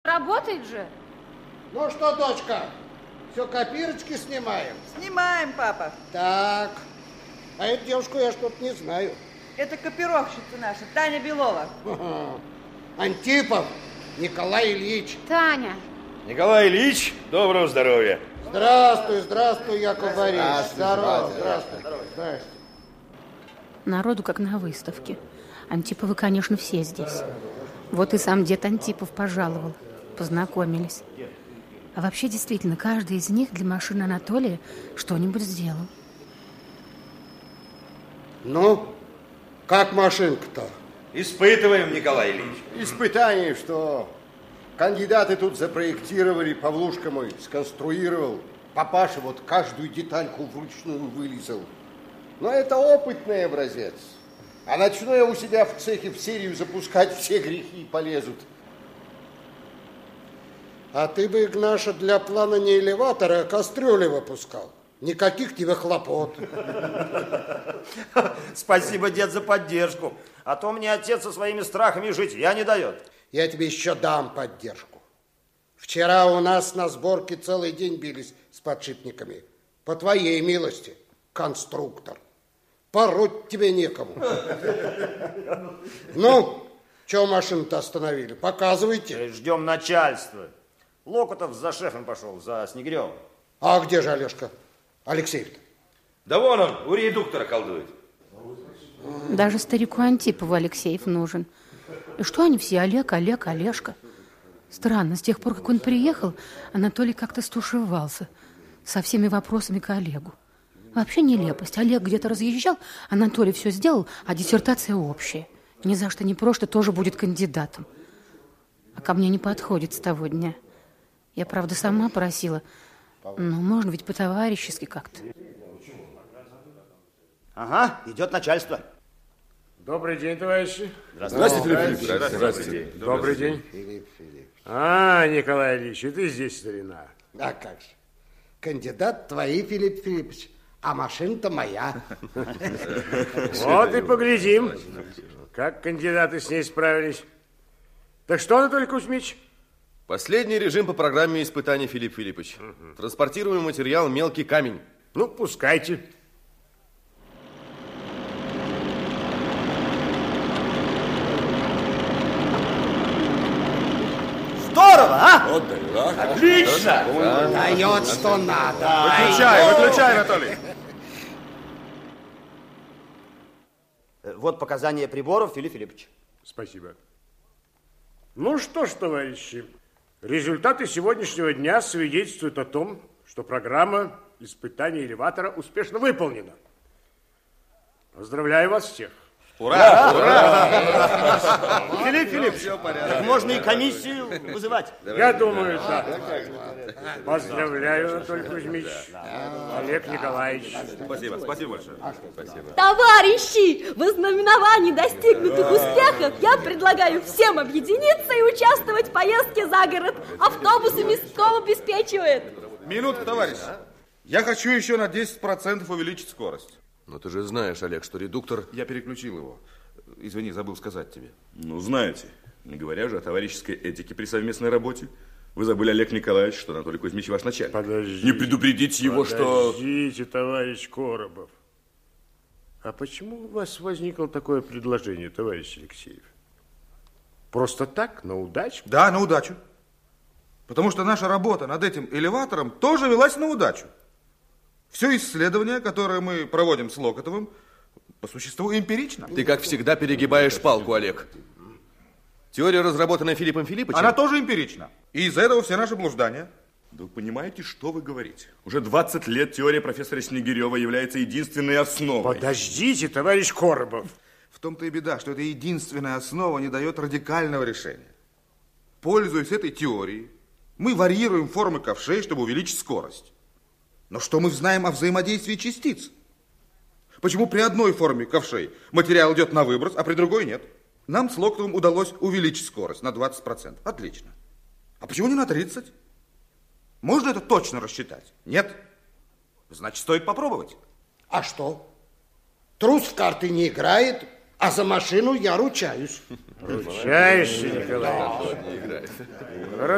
Работает же. Ну что, дочка, все копирочки снимаем? Снимаем, папа. Так, а эту девушку я что-то не знаю. Это копировщица наша, Таня Белова. Антипов Николай Ильич. Таня. Николай Ильич, доброго здоровья. Здравствуй, Яков Борисович. Здравствуй. Народу как на выставке. Антиповы, конечно, все здесь. Вот и сам дед Антипов пожаловал. Познакомились. А вообще, действительно, каждый из них для машины Анатолия что-нибудь сделал. Ну, как машинка-то? Испытываем, Николай Ильич. Испытание, что кандидаты тут запроектировали, Павлушка мой сконструировал. Папаша вот каждую детальку вручную вылезал. Но это опытный образец. А начну я у себя в цехе в серию запускать, все грехи полезут. А ты бы, Игнаша, для плана не элеватора, а кастрюли выпускал. Никаких тебе хлопот. Спасибо, дед, за поддержку. А то мне отец со своими страхами жить не дает. Я тебе еще дам поддержку. Вчера у нас на сборке целый день бились с подшипниками. По твоей милости, конструктор. Пороть тебе некому. Ну, чего машину-то остановили? Показывайте. Ждем начальства. Локотов за шефом пошел, за Снегиревым. А где же Олежка? Алексеев-то? Да вон он, у редуктора колдует. Даже старику Антипову Алексеев нужен. И что они все? Олег, Олежка. Странно, с тех пор, как он приехал, Анатолий как-то стушевался со всеми вопросами к Олегу. Вообще нелепость. Олег где-то разъезжал, Анатолий все сделал, а диссертация общая. Ни за что, ни просто тоже будет кандидатом. А ко мне не подходит с того дня. Я, правда, сама просила, но можно ведь по-товарищески как-то. Ага, идет начальство. Добрый день, товарищи. Здравствуйте, Филипп Филипп. Здравствуйте. Добрый день. Филипп. Николай Ильич, и ты здесь, старина. А как же. Кандидат твои, Филипп Филиппович, а машина-то моя. Вот и поглядим, как кандидаты с ней справились. Так что, Анатолий Кузьмич? Последний режим по программе испытаний, Филипп Филиппович. Транспортируемый материал мелкий камень. Ну, пускайте. Здорово, а? Вот да. Отлично. Дает, что надо. Выключай, Анатолий. Вот показания приборов, Филипп Филиппович. Спасибо. Ну что ж, товарищи, результаты сегодняшнего дня свидетельствуют о том, что программа испытания элеватора успешно выполнена. Поздравляю вас всех. Ура! Филипп Филиппович, так можно и комиссию вызывать. Я думаю, да. Поздравляю, Анатолий Кузьмич. Олег Николаевич. Спасибо большое. Спасибо. Товарищи, в ознаменовании достигнутых успехов я предлагаю всем объединиться и участвовать в поездке за город. Автобусы Мяском обеспечивает. Минутку, товарищ. Я хочу еще на 10% увеличить скорость. Но ты же знаешь, Олег, что редуктор... Я переключил его. Извини, забыл сказать тебе. Ну, знаете, не говоря же о товарищеской этике при совместной работе. Вы забыли, Олег Николаевич, что Анатолий Кузьмич ваш начальник. Подождите. Не предупредить его, что... Подождите, товарищ Коробов. А почему у вас возникло такое предложение, товарищ Алексеев? Просто так, на удачу? Да, на удачу. Потому что наша работа над этим элеватором тоже велась на удачу. Все исследование, которое мы проводим с Локотовым, по существу эмпирично. Ты, как всегда, перегибаешь палку, Олег. Теория, разработанная Филиппом Филипповичем... Она тоже эмпирична. И из-за этого все наши блуждания. Да вы понимаете, что вы говорите? Уже 20 лет теория профессора Снегирева является единственной основой. Подождите, товарищ Коробов. В том-то и беда, что эта единственная основа не дает радикального решения. Пользуясь этой теорией, мы варьируем формы ковшей, чтобы увеличить скорость. Но что мы знаем о взаимодействии частиц? Почему при одной форме ковшей материал идет на выброс, а при другой нет? Нам с Локотовым удалось увеличить скорость на 20%. Отлично. А почему не на 30%? Можно это точно рассчитать? Нет? Значит, стоит попробовать. А что? Трус в карты не играет, а за машину я ручаюсь. Ручаешься, Николай? Не играет.